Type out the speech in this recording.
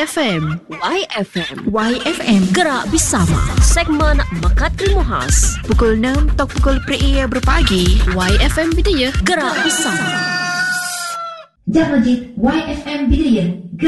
YFM. YFM. YFM. Gerak bersama. Segmen Mekat Ilmu Khas. Pukul 6 atau pukul per berpagi. YFM Bidayah. Gerak bersama. Jamajid YFM Bidayah.